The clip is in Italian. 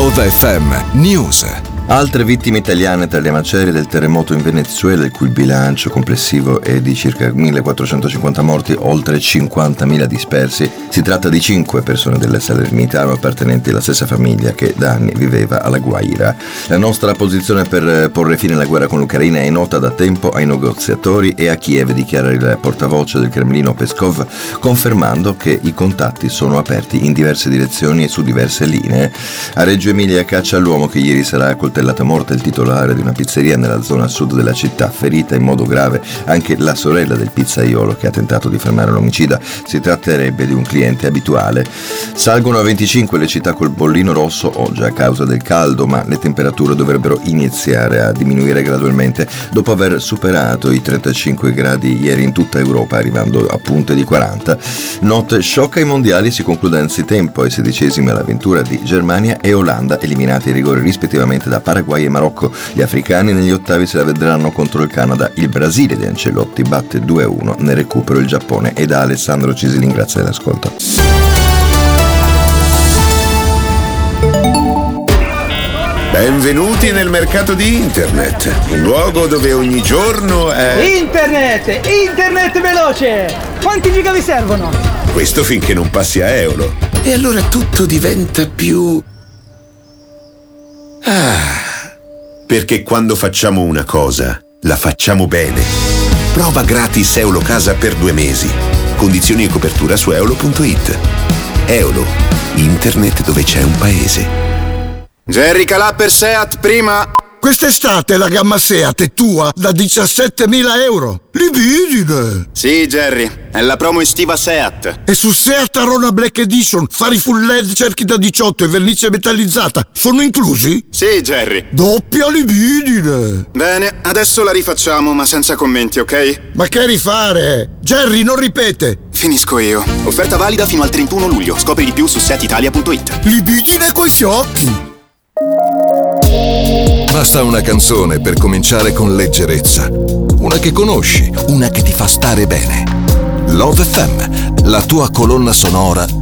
Love FM News. Altre vittime italiane tra le macerie del terremoto in Venezuela, il cui bilancio complessivo è di circa 1.450 morti, oltre 50.000 dispersi. Si tratta di 5 persone del Salernitano appartenenti alla stessa famiglia che da anni viveva alla Guaira. La nostra posizione per porre fine alla guerra con l'Ucraina è nota da tempo ai negoziatori e a Kiev, dichiara il portavoce del Cremlino Peskov, confermando che i contatti sono aperti in diverse direzioni e su diverse linee. A Reggio Emilia caccia all'uomo che ieri sarà coltellato a morte il titolare di una pizzeria nella zona sud della città, ferita in modo grave anche la sorella del pizzaiolo che ha tentato di fermare l'omicida. Si tratterebbe di un cliente abituale. Salgono a 25 le città col bollino rosso oggi a causa del caldo, ma le temperature dovrebbero iniziare a diminuire gradualmente dopo aver superato i 35 gradi ieri in tutta Europa, arrivando a punte di 40. Notte sciocca ai mondiali si conclude anzitempo. Ai 16esimi l'avventura di Germania e Olanda, eliminati ai rigori rispettivamente da Paraguay e Marocco. Gli africani negli ottavi se la vedranno contro il Canada. Il Brasile di Ancelotti batte 2-1 nel recupero il Giappone. E da Alessandro Cisilin, grazie dell'ascolto. Benvenuti nel mercato di internet, un luogo dove ogni giorno è... Internet veloce! Quanti giga vi servono? Questo finché non passi a euro. E allora tutto diventa più... perché quando facciamo una cosa, la facciamo bene. Prova gratis Eolo Casa per 2 mesi. Condizioni e copertura su eolo.it. Eolo, internet dove c'è un paese. Jerry Calà per Seat, prima. Quest'estate la gamma Seat è tua da 17.000 euro. Libidine! Sì, Jerry, è la promo estiva Seat. E su Seat Arona Black Edition, fari full LED, cerchi da 18 e vernice metallizzata sono inclusi? Sì, Jerry. Doppia libidine! Bene, adesso la rifacciamo, ma senza commenti, ok? Ma che rifare? Jerry, non ripete! Finisco io. Offerta valida fino al 31 luglio. Scopri di più su seatitalia.it. Libidine coi fiocchi! Basta una canzone per cominciare con leggerezza. Una che conosci, una che ti fa stare bene. Love FM, la tua colonna sonora